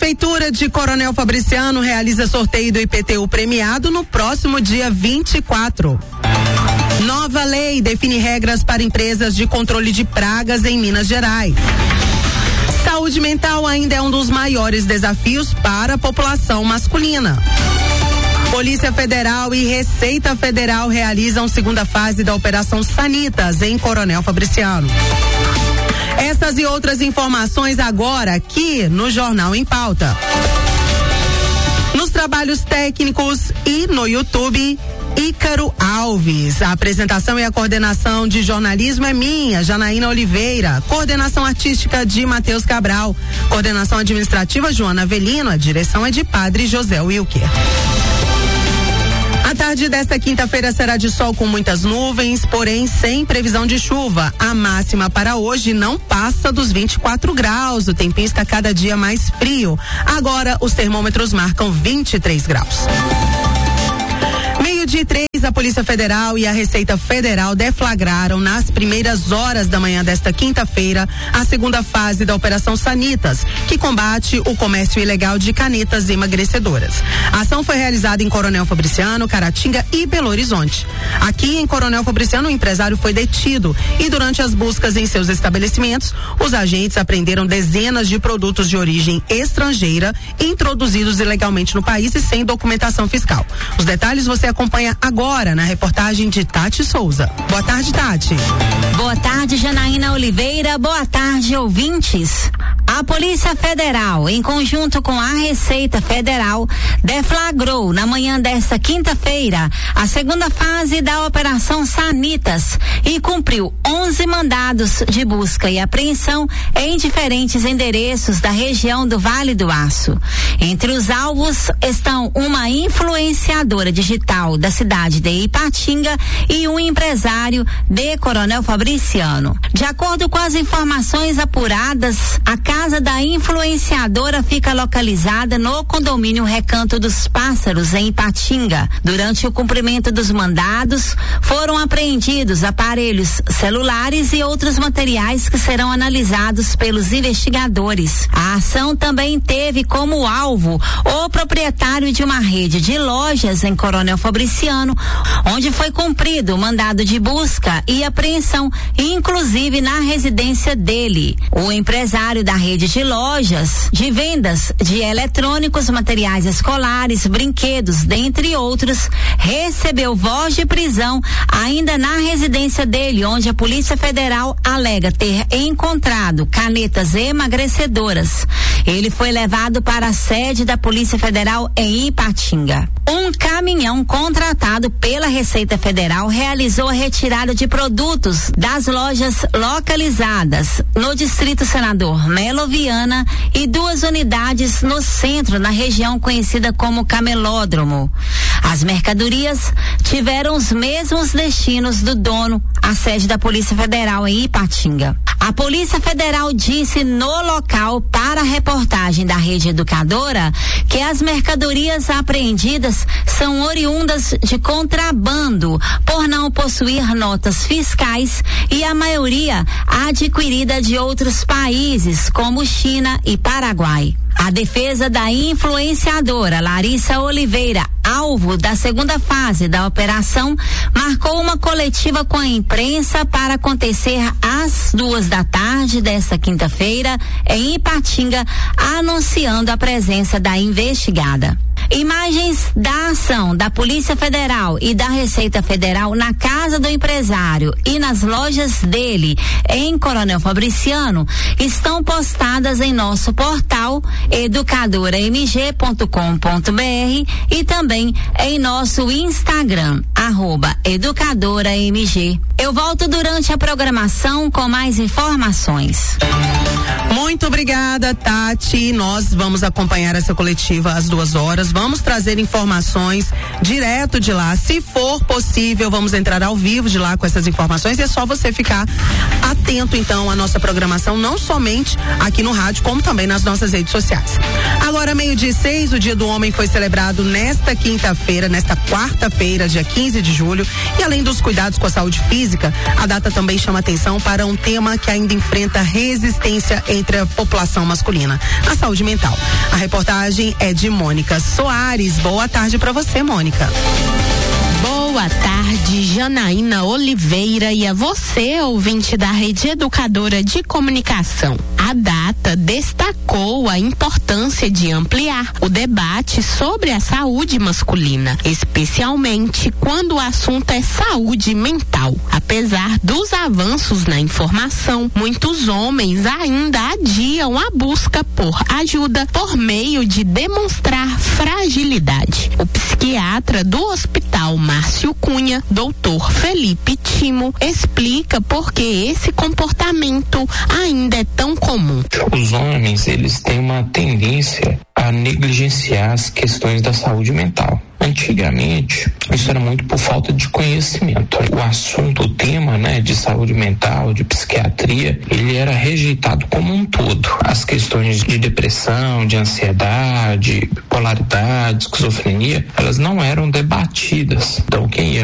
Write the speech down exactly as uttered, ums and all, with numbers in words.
Prefeitura de Coronel Fabriciano realiza sorteio do I P T U premiado no próximo dia vinte e quatro. Nova lei define regras para empresas de controle de pragas em Minas Gerais. Saúde mental ainda é um dos maiores desafios para a população masculina. Polícia Federal e Receita Federal realizam segunda fase da Operação Sanitas em Coronel Fabriciano. Essas e outras informações agora aqui no Jornal em Pauta. Nos trabalhos técnicos e no YouTube, Ícaro Alves. A apresentação e a coordenação de jornalismo é minha, Janaína Oliveira. Coordenação artística de Matheus Cabral. Coordenação administrativa, Joana Avelino. A direção é de Padre José Wilker. A tarde desta quinta-feira será de sol com muitas nuvens, porém sem previsão de chuva. A máxima para hoje não passa dos vinte e quatro graus. O tempinho está cada dia mais frio. Agora os termômetros marcam vinte e três graus. Meio-dia e três, a Polícia Federal e a Receita Federal deflagraram nas primeiras horas da manhã desta quinta-feira a segunda fase da Operação Sanitas, que combate o comércio ilegal de canetas emagrecedoras. A ação foi realizada em Coronel Fabriciano, Caratinga e Belo Horizonte. Aqui em Coronel Fabriciano, o empresário foi detido e durante as buscas em seus estabelecimentos, os agentes apreenderam dezenas de produtos de origem estrangeira introduzidos ilegalmente no país e sem documentação fiscal. Os detalhes você acompanha agora na reportagem de Tati Souza. Boa tarde, Tati. Boa tarde, Janaína Oliveira. Boa tarde, ouvintes. A Polícia Federal, em conjunto com a Receita Federal, deflagrou na manhã desta quinta-feira a segunda fase da Operação Sanitas e cumpriu onze mandados de busca e apreensão em diferentes endereços da região do Vale do Aço. Entre os alvos estão uma influenciadora digital da cidade de Ipatinga e um empresário de Coronel Fabriciano. De acordo com as informações apuradas, a casa da influenciadora fica localizada no condomínio Recanto dos Pássaros, em Ipatinga. Durante o cumprimento dos mandados, foram apreendidos aparelhos celulares e outros materiais que serão analisados pelos investigadores. A ação também teve como alvo o proprietário de uma rede de lojas em Coronel Fabriciano, onde foi cumprido o mandado de busca e apreensão, inclusive na residência dele. O empresário da rede de lojas de vendas de eletrônicos, materiais escolares, brinquedos, dentre outros, recebeu voz de prisão ainda na residência dele, onde a Polícia Federal alega ter encontrado canetas emagrecedoras. Ele foi levado para a sede da Polícia Federal em Ipatinga. Um caminhão contratado pela Receita Federal realizou a retirada de produtos das lojas localizadas no Distrito Senador Melo Viana e duas unidades no centro, na região conhecida como Camelódromo. As mercadorias tiveram os mesmos destinos do dono, a sede da Polícia Federal em Ipatinga. A Polícia Federal disse no local para a reportagem da Rede Educadora que as mercadorias apreendidas são oriundas de contrabando por não possuir notas fiscais e a maioria adquirida de outros países como China e Paraguai. A defesa da influenciadora Larissa Oliveira, alvo da segunda fase da operação, marcou uma coletiva com a imprensa para acontecer às duas da tarde desta quinta-feira em Ipatinga, anunciando a presença da investigada. Imagens da ação da Polícia Federal e da Receita Federal na casa do empresário e nas lojas dele em Coronel Fabriciano estão postadas em nosso portal educadora m g ponto com ponto b r e também em nosso Instagram, arroba educadora m g. Eu volto durante a programação com mais informações. Muito obrigada, Tati. Nós vamos acompanhar essa coletiva às duas horas. vamos trazer informações direto de lá. Se for possível, vamos entrar ao vivo de lá com essas informações. E é só você ficar atento, então, à nossa programação, não somente aqui no rádio, como também nas nossas redes sociais. Agora, meio-dia e seis, o Dia do Homem foi celebrado nesta quinta-feira, nesta quarta-feira, dia quinze de julho. E além dos cuidados com a saúde física, a data também chama atenção para um tema que ainda enfrenta resistência entre a população masculina: a saúde mental. A reportagem é de Mônica Soares. Boa tarde para você, Mônica. Boa tarde, Janaína Oliveira, e a você, ouvinte da Rede Educadora de Comunicação. A data destacou a importância de ampliar o debate sobre a saúde masculina, especialmente quando o assunto é saúde mental. Apesar dos avanços na informação, muitos homens ainda adiam a busca por ajuda por meio de demonstrar fragilidade. O psiquiatra do Hospital Márcio Cunha, doutor Felipe Timo, explica por que esse comportamento ainda é tão comum. Os homens, eles têm uma tendência a negligenciar as questões da saúde mental. Antigamente, isso era muito por falta de conhecimento. O assunto, o tema, né, de saúde mental, de psiquiatria, ele era rejeitado como um todo. As questões de depressão, de ansiedade, bipolaridade, esquizofrenia, elas não eram debatidas. Então, quem ia